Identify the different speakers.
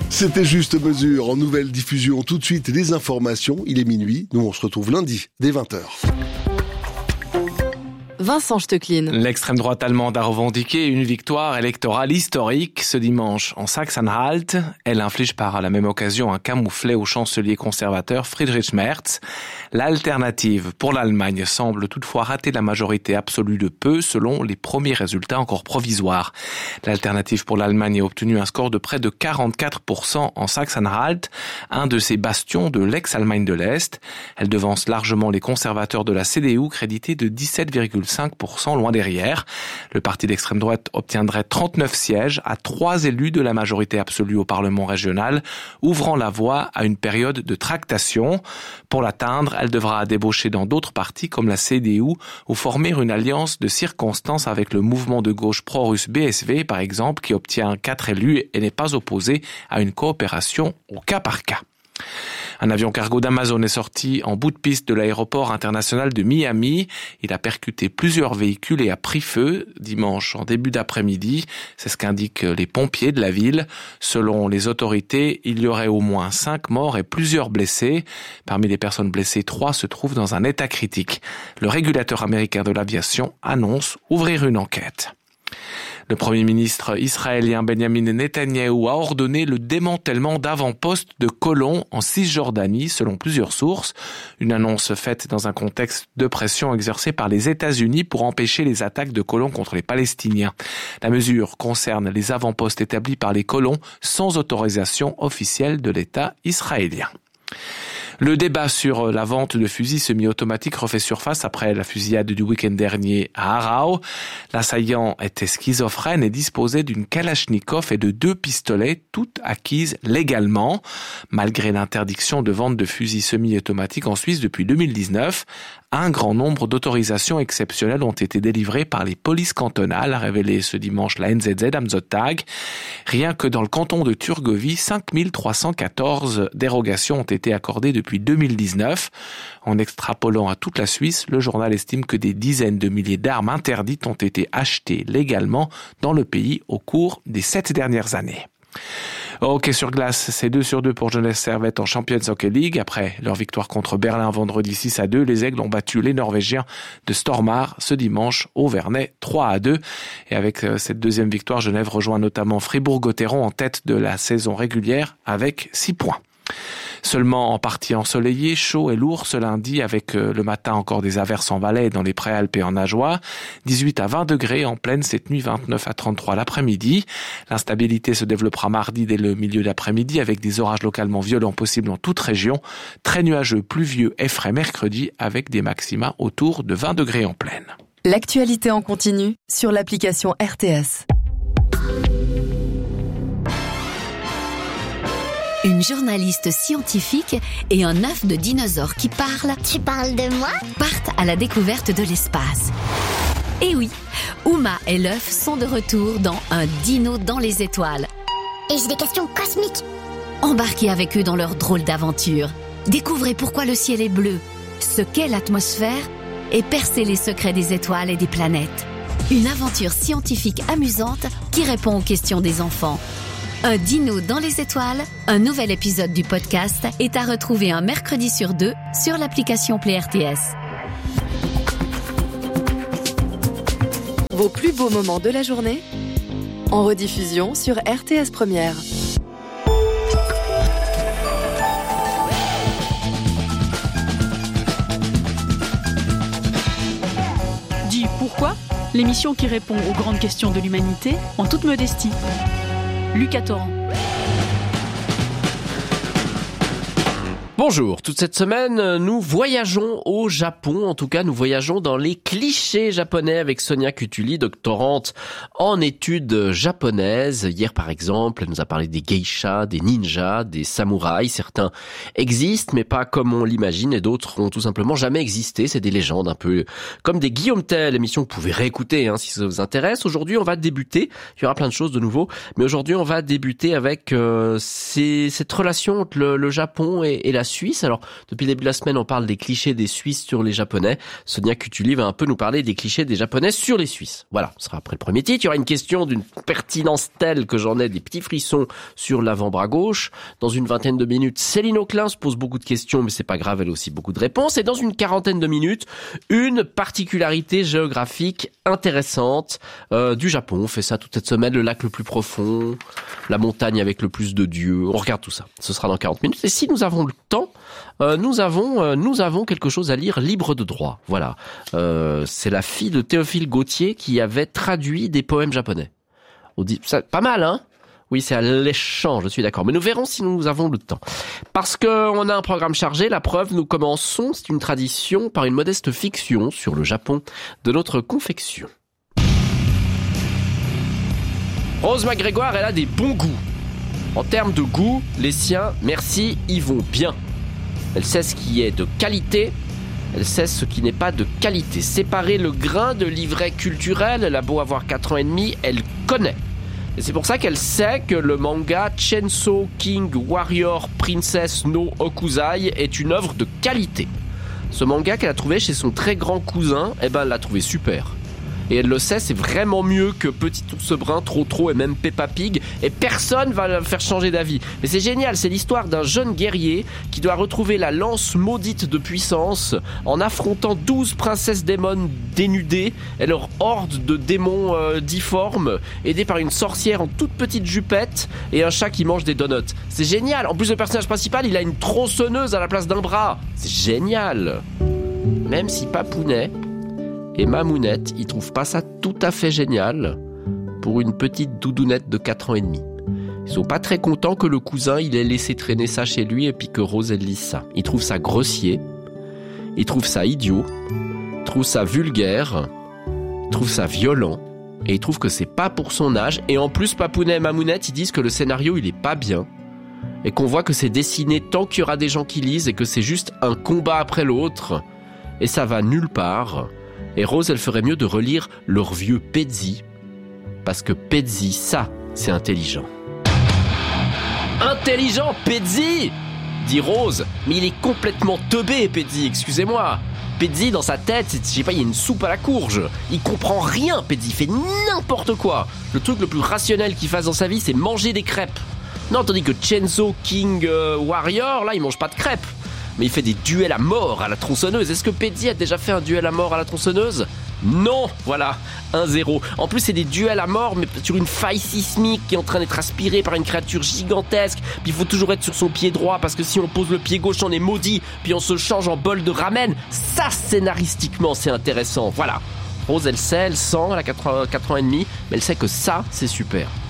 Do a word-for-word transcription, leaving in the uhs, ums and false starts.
Speaker 1: C'était Juste Mesure en nouvelle diffusion. Tout de suite, les informations. Il est minuit. Nous, on se retrouve lundi, dès vingt heures.
Speaker 2: Vincent Stöcklin.
Speaker 3: L'extrême droite allemande a revendiqué une victoire électorale historique ce dimanche en Sachsen-Anhalt. Elle inflige par la même occasion un camouflet au chancelier conservateur Friedrich Merz. L'alternative pour l'Allemagne semble toutefois rater la majorité absolue de peu selon les premiers résultats encore provisoires. L'alternative pour l'Allemagne a obtenu un score de près de quarante-quatre pour cent en Sachsen-Anhalt, un de ces bastions de l'ex-Allemagne de l'Est. Elle devance largement les conservateurs de la C D U crédités de dix-sept virgule cinq pour cent loin derrière. Le parti d'extrême droite obtiendrait trente-neuf sièges à trois élus de la majorité absolue au Parlement régional, ouvrant la voie à une période de tractation. Pour l'atteindre, elle devra débaucher dans d'autres partis comme la C D U ou former une alliance de circonstances avec le mouvement de gauche pro-russe B S V, par exemple, qui obtient quatre élus et n'est pas opposé à une coopération au cas par cas. Un avion cargo d'Amazon est sorti en bout de piste de l'aéroport international de Miami. Il a percuté plusieurs véhicules et a pris feu dimanche en début d'après-midi. C'est ce qu'indiquent les pompiers de la ville. Selon les autorités, il y aurait au moins cinq morts et plusieurs blessés. Parmi les personnes blessées, trois se trouvent dans un état critique. Le régulateur américain de l'aviation annonce ouvrir une enquête. Le Premier ministre israélien Benjamin Netanyahou a ordonné le démantèlement d'avant-postes de colons en Cisjordanie, selon plusieurs sources. Une annonce faite dans un contexte de pression exercée par les États-Unis pour empêcher les attaques de colons contre les Palestiniens. La mesure concerne les avant-postes établis par les colons sans autorisation officielle de l'État israélien. Le débat sur la vente de fusils semi-automatiques refait surface après la fusillade du week-end dernier à Aarau. L'assaillant était schizophrène et disposait d'une Kalachnikov et de deux pistolets, toutes acquises légalement. Malgré l'interdiction de vente de fusils semi-automatiques en Suisse depuis deux mille dix-neuf, un grand nombre d'autorisations exceptionnelles ont été délivrées par les polices cantonales, a révélé ce dimanche la N Z Z am Sonntag. Rien que dans le canton de Thurgovie, cinq mille trois cent quatorze dérogations ont été accordées depuis deux mille dix-neuf. En extrapolant à toute la Suisse, le journal estime que des dizaines de milliers d'armes interdites ont été achetées légalement dans le pays au cours des sept dernières années. Au hockey sur glace, c'est deux sur deux pour Jeunesse Servette en Champions Hockey League. Après leur victoire contre Berlin vendredi six à deux, les Aigles ont battu les Norvégiens de Stormar ce dimanche au Vernet trois à deux. Et avec cette deuxième victoire, Genève rejoint notamment Fribourg-Gotteron en tête de la saison régulière avec six points. Seulement en partie ensoleillé, chaud et lourd ce lundi avec le matin encore des averses en Valais et dans les Préalpes et en Ajoie. dix-huit à vingt degrés en pleine cette nuit, vingt-neuf à trente-trois l'après-midi. L'instabilité se développera mardi dès le milieu d'après-midi avec des orages localement violents possibles dans toute région. Très nuageux, pluvieux et frais mercredi avec des maxima autour de vingt degrés en pleine.
Speaker 2: L'actualité en continu sur l'application R T S.
Speaker 4: Une journaliste scientifique et un œuf de dinosaure qui parle.
Speaker 5: Tu parles de moi ?
Speaker 4: Partent à la découverte de l'espace. Et oui, Uma et l'œuf sont de retour dans Un dino dans les étoiles.
Speaker 5: Et j'ai des questions cosmiques.
Speaker 4: Embarquez avec eux dans leur drôle d'aventure. Découvrez pourquoi le ciel est bleu, ce qu'est l'atmosphère et percez les secrets des étoiles et des planètes. Une aventure scientifique amusante qui répond aux questions des enfants. Un dino dans les étoiles, un nouvel épisode du podcast est à retrouver un mercredi sur deux sur l'application Play R T S.
Speaker 2: Vos plus beaux moments de la journée en rediffusion sur R T S Première.
Speaker 6: Dis pourquoi ? L'émission qui répond aux grandes questions de l'humanité en toute modestie. Lucas Torrent.
Speaker 7: Bonjour, toute cette semaine, nous voyageons au Japon. En tout cas, nous voyageons dans les clichés japonais avec Sonia Cutuli, doctorante en études japonaises. Hier, par exemple, elle nous a parlé des geishas, des ninjas, des samouraïs. Certains existent, mais pas comme on l'imagine, et d'autres ont tout simplement jamais existé. C'est des légendes, un peu comme des Guillaume Tell, émission que vous pouvez réécouter hein, si ça vous intéresse. Aujourd'hui, on va débuter. Il y aura plein de choses de nouveau, mais aujourd'hui, on va débuter avec euh, ces, cette relation entre le, le Japon et, et la Suisse. Alors, depuis le début de la semaine, on parle des clichés des Suisses sur les Japonais. Sonia Cutuli va un peu nous parler des clichés des Japonais sur les Suisses. Voilà, ce sera après le premier titre. Il y aura une question d'une pertinence telle que j'en ai des petits frissons sur l'avant-bras gauche. Dans une vingtaine de minutes, Céline Auclin se pose beaucoup de questions, mais c'est pas grave, elle a aussi beaucoup de réponses. Et dans une quarantaine de minutes, une particularité géographique intéressante euh, du Japon. On fait ça toute cette semaine, le lac le plus profond, la montagne avec le plus de dieux. On regarde tout ça. Ce sera dans quarante minutes. Et si nous avons le temps, euh, nous avons euh, nous avons quelque chose à lire libre de droit. Voilà. Euh, c'est la fille de Théophile Gautier qui avait traduit des poèmes japonais. On dit ça, pas mal, hein? Oui, c'est alléchant, je suis d'accord. Mais nous verrons si nous avons le temps. Parce que on a un programme chargé, la preuve, nous commençons, c'est une tradition, par une modeste fiction sur le Japon de notre confection. Rose McGrégoire, elle a des bons goûts. En termes de goût, les siens, merci, y vont bien. Elle sait ce qui est de qualité, elle sait ce qui n'est pas de qualité. Séparer le grain de l'ivraie culturel, elle a beau avoir quatre ans et demi, elle connaît. Et c'est pour ça qu'elle sait que le manga Chainsaw King Warrior Princess no Okuzai est une œuvre de qualité. Ce manga qu'elle a trouvé chez son très grand cousin, eh ben elle l'a trouvé super. Et elle le sait, c'est vraiment mieux que Petit Ours Brun, Trop Trop et même Peppa Pig. Et personne va le faire changer d'avis. Mais c'est génial, c'est l'histoire d'un jeune guerrier qui doit retrouver la lance maudite de puissance en affrontant douze princesses démons dénudées et leur horde de démons euh, difformes, aidés par une sorcière en toute petite jupette et un chat qui mange des donuts. C'est génial. En plus, le personnage principal, il a une tronçonneuse à la place d'un bras. C'est génial. Même si Papounet et Mamounette, ils trouvent pas ça tout à fait génial pour une petite doudounette de quatre ans et demi. Ils sont pas très contents que le cousin, il ait laissé traîner ça chez lui et puis que Rose, elle lise ça. Ils trouvent ça grossier, ils trouvent ça idiot, ils trouvent ça vulgaire, ils trouvent ça violent et ils trouvent que c'est pas pour son âge. Et en plus, Papounet et Mamounette, ils disent que le scénario, il est pas bien et qu'on voit que c'est dessiné tant qu'il y aura des gens qui lisent et que c'est juste un combat après l'autre et ça va nulle part. Et Rose, elle ferait mieux de relire leur vieux Pezzi, parce que Pezzi, ça, c'est intelligent. Intelligent, Pezzi, dit Rose, mais il est complètement teubé, Pezzi, excusez-moi. Pezzi, dans sa tête, je sais pas, il y a une soupe à la courge. Il comprend rien, Pezzi, il fait n'importe quoi. Le truc le plus rationnel qu'il fasse dans sa vie, c'est manger des crêpes. Non, tandis que Chainsaw King euh, Warrior, là, il mange pas de crêpes. Mais il fait des duels à mort à la tronçonneuse. Est-ce que Pezzi a déjà fait un duel à mort à la tronçonneuse ? Non, voilà, un zéro. En plus, c'est des duels à mort, mais sur une faille sismique qui est en train d'être aspirée par une créature gigantesque. Puis il faut toujours être sur son pied droit, parce que si on pose le pied gauche, on est maudit. Puis on se change en bol de ramen. Ça, scénaristiquement, c'est intéressant. Voilà. Rose, elle sait, elle sent, elle a quatre ans et demi, mais elle sait que ça, c'est super.